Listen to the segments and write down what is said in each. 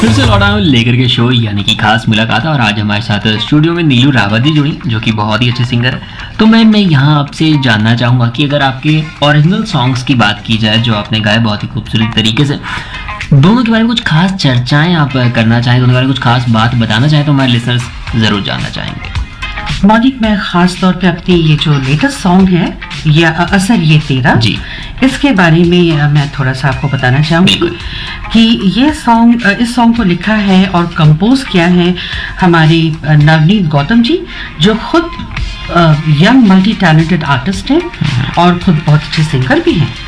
फिर से लौटा हूं लेकर के शो यानी कि खास मुलाकात। और आज हमारे साथ स्टूडियो में नीलू रावत जी जुड़ी, जो कि बहुत ही अच्छे सिंगर है। तो मैं यहाँ आपसे जानना चाहूँगा कि अगर आपके ओरिजिनल सॉन्ग्स की बात की जाए जो आपने गाए बहुत ही खूबसूरत तरीके से, दोनों के बारे में कुछ खास चर्चाएं आप करना चाहें, दोनों के बारे में कुछ खास बात बताना चाहें तो हमारे लिसनर्स ज़रूर जानना चाहेंगे। मौलिक, मैं खास तौर पे अपनी ये जो लेटेस्ट सॉन्ग है या असर ये तेरा जी, इसके बारे में मैं थोड़ा सा आपको बताना चाहूँगी कि ये सॉन्ग, इस सॉन्ग को लिखा है और कंपोज किया है हमारे नवनीत गौतम जी, जो खुद यंग मल्टी टैलेंटेड आर्टिस्ट हैं और खुद बहुत अच्छे सिंगर भी हैं।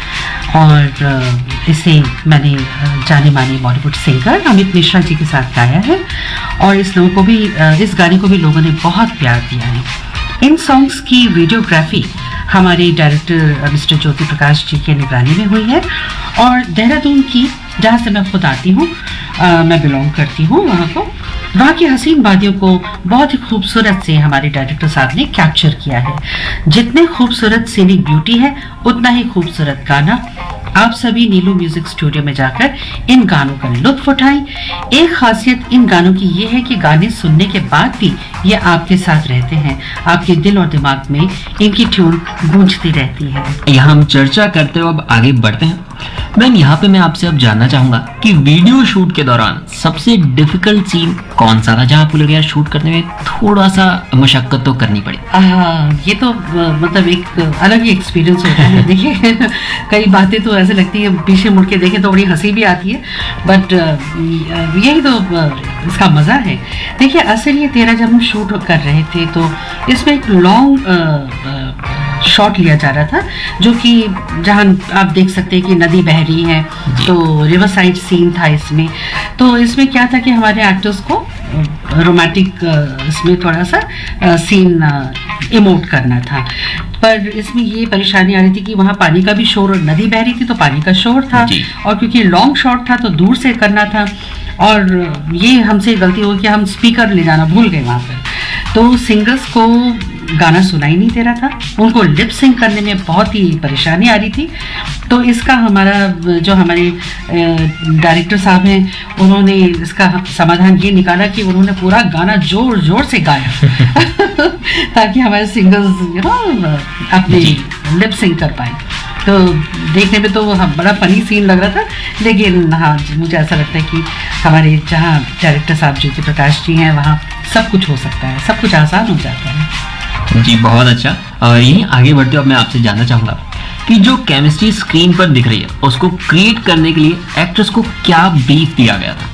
और इसे मैंने जाने माने बॉलीवुड सिंगर अमित मिश्रा जी के साथ गाया है और इस गाने को भी लोगों ने बहुत प्यार दिया है। इन सॉन्ग्स की वीडियोग्राफी हमारे डायरेक्टर मिस्टर ज्योति प्रकाश जी के निगरानी में हुई है और देहरादून की, जहाँ से मैं खुद आती हूँ, मैं बिलोंग करती हूँ वहाँ की हसीन वादियों को बहुत ही खूबसूरत से हमारे डायरेक्टर साहब ने कैप्चर किया है। जितने खूबसूरत सीनिक ब्यूटी है उतना ही खूबसूरत गाना। आप सभी नीलू म्यूजिक स्टूडियो में जाकर इन गानों का लुत्फ उठाएं। एक खासियत इन गानों की ये है कि गाने सुनने के बाद भी ये आपके साथ रहते हैं, आपके दिल और दिमाग में इनकी ट्यून गूंजती रहती है। यहाँ हम चर्चा करते हुए अब आगे बढ़ते हैं। मैम, यहाँ पे मैं आपसे अब जानना चाहूंगा कि वीडियो शूट के दौरान सबसे डिफिकल्ट सीन कौन सा था, जहाँ आपको लग रहा है शूट करने में थोड़ा सा मशक्कत तो करनी पड़ी? ये तो मतलब एक अलग ही एक्सपीरियंस होता है। देखिए, कई बातें तो ऐसे लगती है पीछे मुड़ के देखें तो बड़ी हंसी भी आती है, बट यही तो इसका मज़ा है। देखिए, असल ये तेरा जब हम शूट कर रहे थे तो इसमें एक लॉन्ग शॉट लिया जा रहा था, जो कि जहाँ आप देख सकते हैं कि नदी बह रही है, तो रिवर साइड सीन था इसमें। तो इसमें क्या था कि हमारे एक्टर्स को रोमांटिक इसमें थोड़ा सा सीन इमोट करना था, पर इसमें ये परेशानी आ रही थी कि वहाँ पानी का भी शोर और नदी बह रही थी तो पानी का शोर था, और क्योंकि लॉन्ग शॉट था तो दूर से करना था और ये हमसे गलती हो कि हम स्पीकर ले जाना भूल गए वहाँ पर। तो सिंगर्स को गाना सुनाई नहीं दे रहा था, उनको लिप सिंक करने में बहुत ही परेशानी आ रही थी। तो इसका जो हमारे डायरेक्टर साहब हैं, उन्होंने इसका समाधान ये निकाला कि उन्होंने पूरा गाना जोर जोर से गाया ताकि हमारे सिंगर्स अपने लिप सिंक कर पाए। तो देखने में तो बड़ा फनी सीन लग रहा था, लेकिन हाँ, मुझे ऐसा लगता है कि हमारे जहाँ डायरेक्टर साहब ज्योति प्रकाश जी हैं वहाँ सब कुछ हो सकता है, सब कुछ आसान हो जाता है। जी, बहुत अच्छा। और यहीं आगे बढ़ते हुए मैं आपसे जानना चाहूँगा कि जो केमिस्ट्री स्क्रीन पर दिख रही है उसको क्रिएट करने के लिए एक्ट्रेस को क्या ब्रीफ दिया गया था?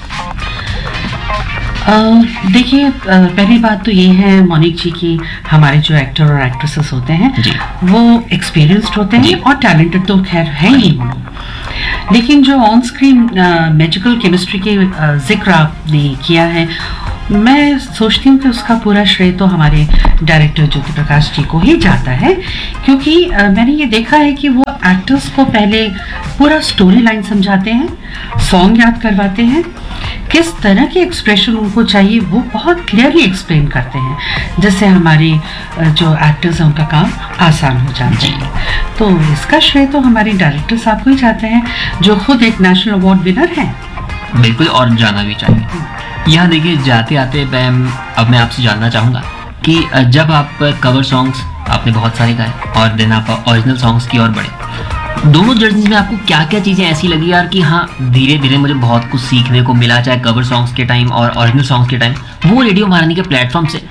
देखिए, पहली बात तो ये है मौनिक जी की हमारे जो एक्टर और एक्ट्रेसेस होते हैं वो एक्सपीरियंस्ड होते हैं और टैलेंटेड तो खैर है ही वो, लेकिन जो ऑन स्क्रीन मैजिकल केमिस्ट्री के जिक्र आपने किया है, मैं सोचती हूँ कि उसका पूरा श्रेय तो हमारे डायरेक्टर ज्योति प्रकाश जी को ही जाता है, क्योंकि मैंने ये देखा है कि वो एक्टर्स को पहले पूरा स्टोरी लाइन समझाते हैं, सॉन्ग याद करवाते हैं, किस तरह के एक्सप्रेशन उनको चाहिए वो बहुत क्लियरली एक्सप्लेन करते हैं, जिससे हमारे जो एक्टर्स हैं उनका काम आसान हो जाता है। तो इसका श्रेय तो हमारे डायरेक्टर साहब को ही जाते हैं, जो खुद एक नेशनल अवार्ड विनर हैं। बिल्कुल, और जाना भी चाहिए। यहाँ देखिए, जाते आते मैम अब मैं आपसे जानना चाहूँगा कि जब आप कवर सॉन्ग्स आपने बहुत सारे गाए और देन आप ओरिजिनल सॉन्ग्स की ओर बढ़े, दोनों जर्नी में आपको क्या क्या चीज़ें ऐसी लगी यार कि हाँ, धीरे धीरे मुझे बहुत कुछ सीखने को मिला, चाहे कवर सॉन्ग्स के टाइम और ओरिजिनल सॉन्ग्स के टाइम? वो रेडियो महारानी के प्लेटफॉर्म से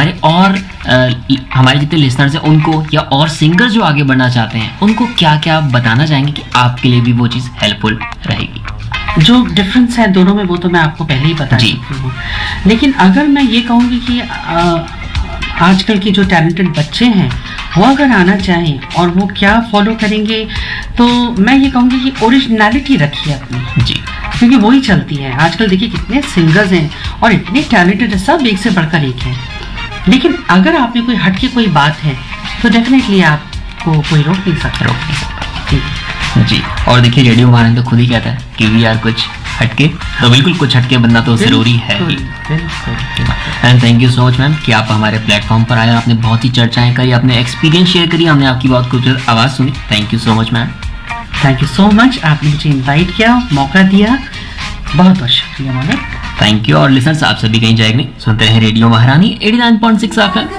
हमारे जितने लिसनर्स हैं उनको, या और सिंगर्स जो आगे बढ़ना चाहते हैं उनको क्या क्या बताना चाहेंगे कि आपके लिए भी वो चीज़ हेल्पफुल रहेगी? जो डिफरेंस है दोनों में वो तो मैं आपको पहले ही बता चुकी हूँ, लेकिन अगर मैं ये कहूँगी कि आजकल के जो टैलेंटेड बच्चे हैं वो अगर आना चाहें और वो क्या फॉलो करेंगे, तो मैं ये कहूँगी कि ओरिजिनलिटी रखिए अपनी जी, क्योंकि वही चलती है। आजकल देखिए कितने सिंगर्स हैं और इतने टैलेंटेड है, सब एक से बढ़कर एक है, लेकिन अगर आप में कोई हटके कोई बात है तो डेफिनेटली आपको कोई रोक नहीं सकता। जी, और देखिए रेडियो महारानी तो खुद ही कहता है कि वी आर कुछ हटके, तो बिल्कुल कुछ हटके बनना तो जरूरी है ही। And thank you so much ma'am कि आप हमारे प्लेटफॉर्म पर आए, आपने बहुत ही चर्चाएं करी, आपने एक्सपीरियंस शेयर करी, हमने आपकी बहुत खूबसूरत आवाज़ सुनी। Thank you so much ma'am. Thank you so much, आपने मुझे इनवाइट किया, मौका दिया, बहुत बहुत शुक्रिया मोनिक। Thank you. और लिसनर्स, आप सभी कहीं जाएंगे, सुनते रहे रेडियो महारानी 89.6 एफएम।